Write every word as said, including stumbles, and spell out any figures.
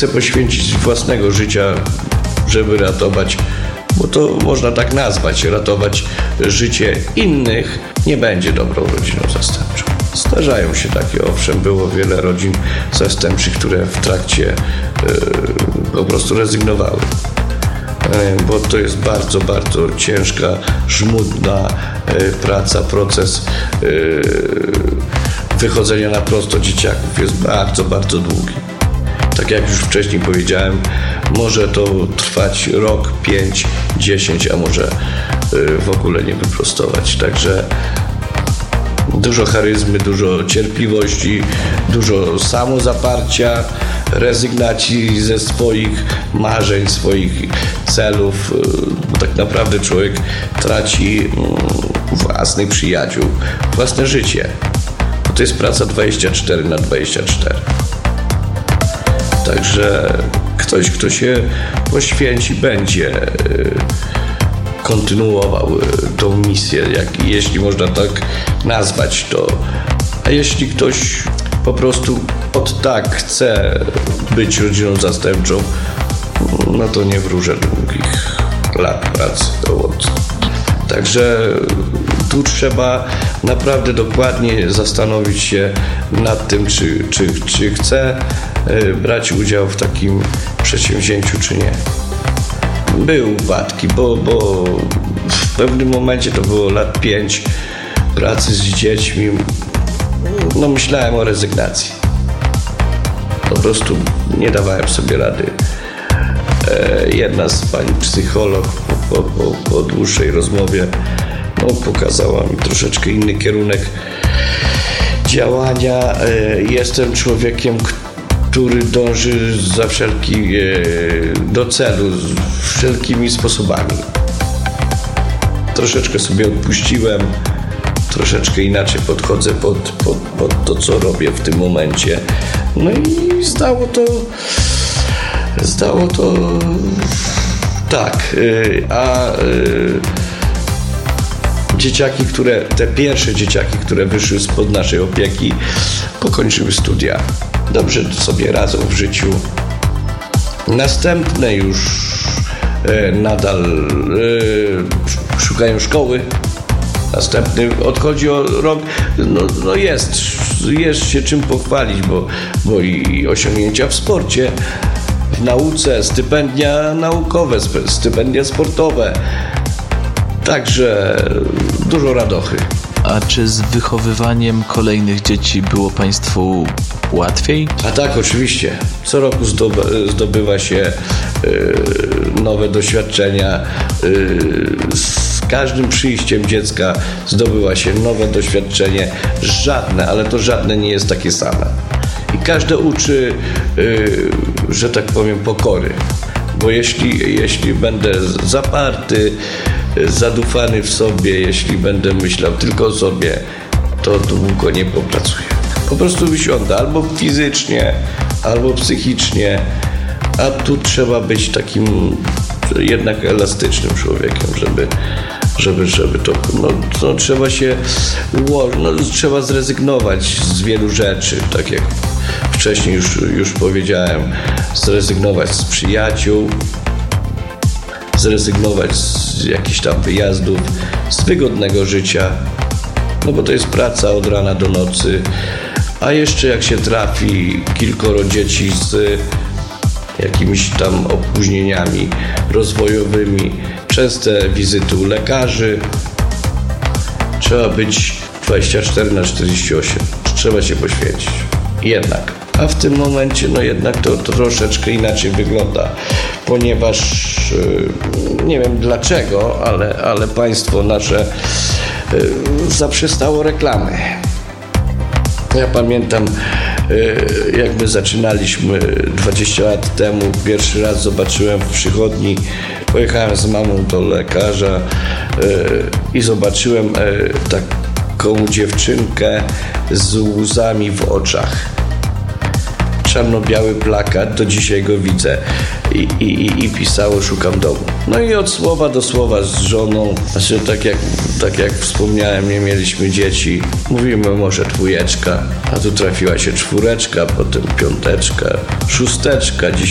chce poświęcić własnego życia, żeby ratować, bo to można tak nazwać, ratować życie innych, nie będzie dobrą rodziną zastępczą. Zdarzają się takie, owszem, było wiele rodzin zastępczych, które w trakcie yy, po prostu rezygnowały. Yy, bo to jest bardzo, bardzo ciężka, żmudna yy, praca, proces yy, wychodzenia na prosto dzieciaków jest bardzo, bardzo długi. Tak jak już wcześniej powiedziałem, może to trwać rok, pięć, dziesięć, a może yy, w ogóle nie wyprostować. Także dużo charyzmy, dużo cierpliwości, dużo samozaparcia, rezygnacji ze swoich marzeń, swoich celów. Bo tak naprawdę człowiek traci własnych przyjaciół, własne życie. Bo to jest praca dwadzieścia cztery na dwadzieścia cztery. Także ktoś, kto się poświęci, będzie kontynuował tą misję, jak, jeśli można tak nazwać to. A jeśli ktoś po prostu od tak chce być rodziną zastępczą, no to nie wróżę długich lat pracy dowódcy. Także tu trzeba naprawdę dokładnie zastanowić się nad tym, czy, czy, czy chce brać udział w takim przedsięwzięciu, czy nie. Były upadki, bo, bo w pewnym momencie, to było lat pięć pracy z dziećmi, no myślałem o rezygnacji. Po prostu nie dawałem sobie rady. E, jedna z pani psycholog po, po, po dłuższej rozmowie no, pokazała mi troszeczkę inny kierunek działania. E, jestem człowiekiem, który dąży za wszelki, e, do celu wszelkimi sposobami. Troszeczkę sobie odpuściłem, troszeczkę inaczej podchodzę pod, pod, pod to, co robię w tym momencie. No i zdało to, zdało to tak. A dzieciaki, które, te pierwsze dzieciaki, które wyszły spod naszej opieki, pokończyły studia. Dobrze sobie radzą w życiu. Następne już nadal szukają szkoły. Następny odchodzi o rok, no, no jest, jest się czym pochwalić, bo, bo i osiągnięcia w sporcie, w nauce, stypendia naukowe, stypendia sportowe, także dużo radochy. A czy z wychowywaniem kolejnych dzieci było Państwu łatwiej? A tak, oczywiście. Co roku zdoby, zdobywa się yy, nowe doświadczenia. Yy, z każdym przyjściem dziecka zdobywa się nowe doświadczenie. Żadne, ale to żadne nie jest takie same. I każde uczy, yy, że tak powiem, pokory. Bo jeśli, jeśli będę zaparty, zadufany w sobie, jeśli będę myślał tylko o sobie, to długo nie popracuję. Po prostu wysiądę albo fizycznie, albo psychicznie, a tu trzeba być takim jednak elastycznym człowiekiem, żeby, żeby, żeby to, no, no trzeba się, no, trzeba zrezygnować z wielu rzeczy, tak jak wcześniej już, już powiedziałem, zrezygnować z przyjaciół, zrezygnować z jakichś tam wyjazdów, z wygodnego życia, no bo to jest praca od rana do nocy, a jeszcze jak się trafi kilkoro dzieci z jakimiś tam opóźnieniami rozwojowymi, częste wizyty u lekarzy, trzeba być dwadzieścia cztery na czterdzieści osiem, trzeba się poświęcić, jednak. A w tym momencie no jednak to, to troszeczkę inaczej wygląda, ponieważ nie wiem dlaczego, ale, ale państwo nasze zaprzestało reklamy. Ja pamiętam, jak my zaczynaliśmy dwadzieścia lat temu, pierwszy raz zobaczyłem w przychodni, pojechałem z mamą do lekarza i zobaczyłem taką dziewczynkę z łzami w oczach. Czarno-biały plakat, do dzisiaj go widzę i, i, i pisało szukam domu. No i od słowa do słowa z żoną, znaczy tak jak, tak jak wspomniałem, nie mieliśmy dzieci, mówimy może dwójeczka, a tu trafiła się czwóreczka, potem piąteczka, szósteczka, dziś